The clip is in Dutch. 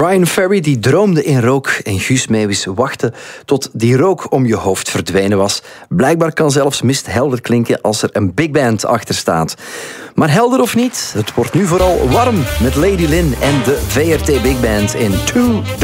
Brian Ferry die droomde in rook en Guus Meeuwis wachtte tot die rook om je hoofd verdwenen was. Blijkbaar kan zelfs mist helder klinken als er een big band achter staat. Maar helder of niet, het wordt nu vooral warm met Lady Lynn en de VRT Big Band in 2